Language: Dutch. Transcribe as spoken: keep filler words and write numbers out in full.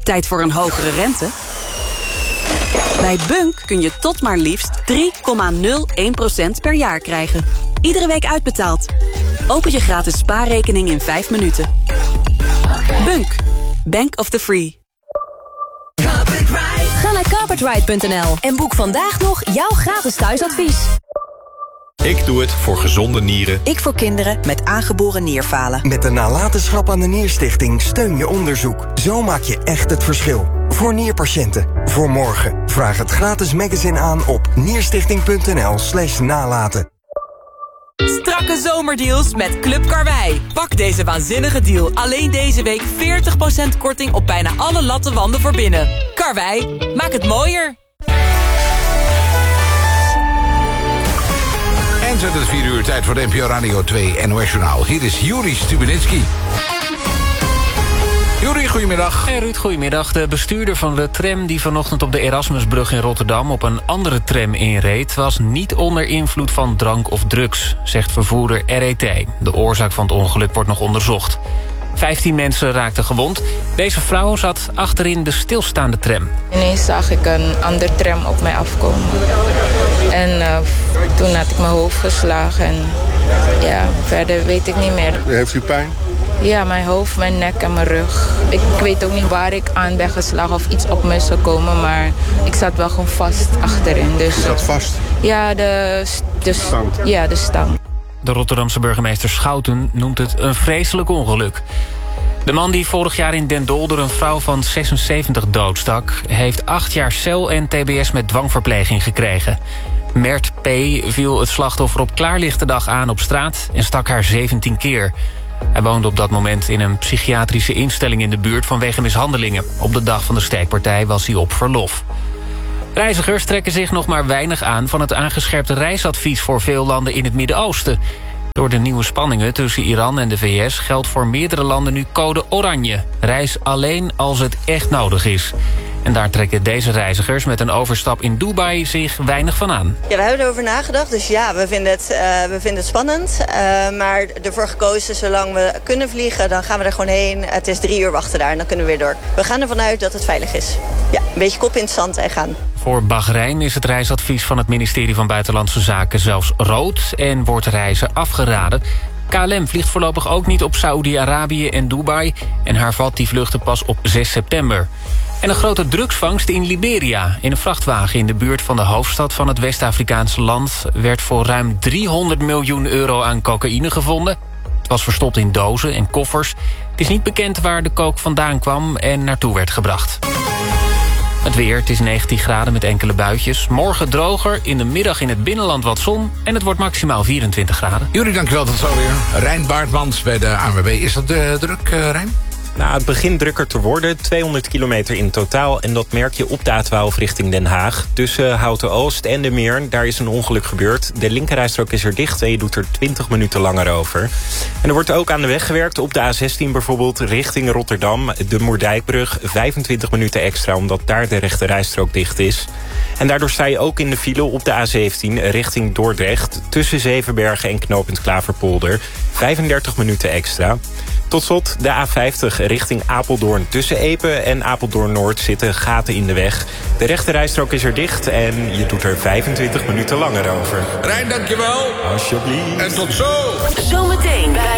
Tijd voor een hogere rente? Bij Bunk kun je tot maar liefst drie komma nul één procent per jaar krijgen. Iedere week uitbetaald. Open je gratis spaarrekening in vijf minuten. Bunk. Bank of the Free. Ga naar carpetride punt n l en boek vandaag nog jouw gratis thuisadvies. Ik doe het voor gezonde nieren. Ik voor kinderen met aangeboren nierfalen. Met de nalatenschap aan de Nierstichting steun je onderzoek. Zo maak je echt het verschil. Voor nierpatiënten. Voor morgen. Vraag het gratis magazine aan op nierstichting punt n l slash nalaten. Strakke zomerdeals met Club Karwei. Pak deze waanzinnige deal. Alleen deze week veertig procent korting op bijna alle latten wanden voor binnen. Karwei, maak het mooier. En zo is het vier uur tijd voor de N P O Radio twee N O S Journaal. Hier is Juri Stubenitski. Juri, goedemiddag. Hey Ruud, goedemiddag. De bestuurder van de tram die vanochtend op de Erasmusbrug in Rotterdam op een andere tram inreed, was niet onder invloed van drank of drugs, zegt vervoerder R E T. De oorzaak van het ongeluk wordt nog onderzocht. Vijftien mensen raakten gewond. Deze vrouw zat achterin de stilstaande tram. Ineens zag ik een ander tram op mij afkomen. En uh, toen had ik mijn hoofd geslagen. En ja, verder weet ik niet meer. Heeft u pijn? Ja, mijn hoofd, mijn nek en mijn rug. Ik weet ook niet waar ik aan ben geslagen of iets op me is gekomen. Maar ik zat wel gewoon vast achterin. Dus, je zat vast? Ja, de, de stang. Ja, de stang. De Rotterdamse burgemeester Schouten noemt het een vreselijk ongeluk. De man die vorig jaar in Den Dolder een vrouw van zesenzeventig doodstak, heeft acht jaar cel en T B S met dwangverpleging gekregen. Mert P. viel het slachtoffer op klaarlichte dag aan op straat en stak haar zeventien keer. Hij woonde op dat moment in een psychiatrische instelling in de buurt vanwege mishandelingen. Op de dag van de steekpartij was hij op verlof. Reizigers trekken zich nog maar weinig aan van het aangescherpte reisadvies voor veel landen in het Midden-Oosten. Door de nieuwe spanningen tussen Iran en de V S geldt voor meerdere landen nu code oranje. Reis alleen als het echt nodig is. En daar trekken deze reizigers met een overstap in Dubai zich weinig van aan. Ja, we hebben erover nagedacht, dus ja, we vinden het, uh, we vinden het spannend. Uh, maar ervoor gekozen, zolang we kunnen vliegen, dan gaan we er gewoon heen. Het is drie uur wachten daar en dan kunnen we weer door. We gaan ervan uit dat het veilig is. Ja, een beetje kop in het zand en gaan. Voor Bahrein is het reisadvies van het ministerie van Buitenlandse Zaken zelfs rood en wordt reizen afgeraden. K L M vliegt voorlopig ook niet op Saoedi-Arabië en Dubai en hervat die vluchten pas op zes september. En een grote drugsvangst in Liberia. In een vrachtwagen in de buurt van de hoofdstad van het West-Afrikaanse land werd voor ruim driehonderd miljoen euro aan cocaïne gevonden. Het was verstopt in dozen en koffers. Het is niet bekend waar de coke vandaan kwam en naartoe werd gebracht. Het weer, het is negentien graden met enkele buitjes. Morgen droger, in de middag in het binnenland wat zon en het wordt maximaal vierentwintig graden. Jullie, dankjewel, tot zo weer. Rijn Baartmans bij de A N W B. Is dat uh, druk, uh, Rijn? Nou, het begint drukker te worden. tweehonderd kilometer in totaal. En dat merk je op de A twaalf richting Den Haag. Tussen Houten-Oost en de Meer, daar is een ongeluk gebeurd. De linkerrijstrook is er dicht en je doet er twintig minuten langer over. En er wordt ook aan de weg gewerkt. Op de A zestien bijvoorbeeld richting Rotterdam. De Moerdijkbrug, vijfentwintig minuten extra, omdat daar de rechterrijstrook dicht is. En daardoor sta je ook in de file op de A zeventien richting Dordrecht. Tussen Zevenbergen en knooppunt Klaverpolder. vijfendertig minuten extra. Tot slot de A vijftig richting Apeldoorn. Tussen Epe en Apeldoorn-Noord zitten gaten in de weg. De rechterrijstrook is er dicht en je doet er vijfentwintig minuten langer over. Rijn, dankjewel. Alsjeblieft. En tot zo. Zometeen bij